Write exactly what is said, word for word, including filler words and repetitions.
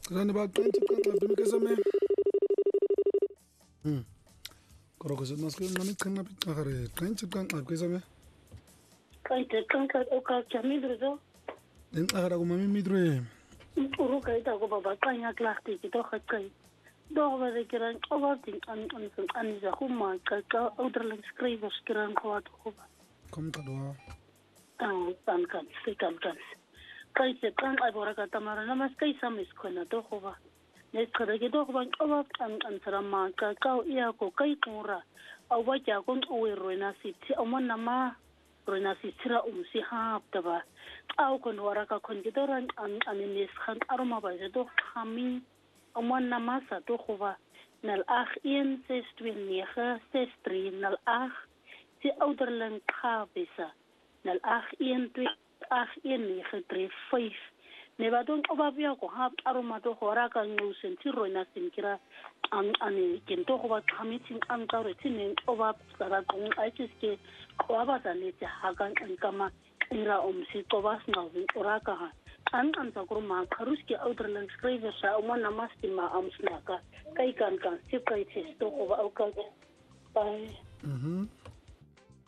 Rani ba twenty kanxa dumi kesame. Hmm. Koroko se maske nami kanna pitagare twenty kanxa kesame. Kaite kanka oka chamidro zo. Den agara ko mami midre. Uru kaita ko baba kanya klahti ki to khakai. Do ba de kiran obating an an an za khuma ka ka ouderling skrywers kiran kwat ko ba. Kom kadwa. Ah tan kan se kan kan. Kaite kan ai bora ka tamara namas kai samis khona to ko ba. Ne khare ki to ko ba obak an an sarama ka ka iya ko kai kura. Au ba ja kon owe roina siti omana ma roina sitira umsi hapta ba. Au kon waraka kon gidoran an anis khan aroma ba do khami oman namasa to khova nal ag one six two nine six three nal ag si ouderling khabisa nal ag one two ag one nine three five ne ba don obabia ko hap aroma to horaka ngu senti roina sinkira an ani kento khova khami tin an ka re tin obab sara kong aikiske khova ba ne ta hagan an kama ira umsi to bas na oraka ha an an sakuru ma karuski outerland skriver sa umma namasti ma amsnaka kai kan kan sikai tis to ko ba auka bye Mhm.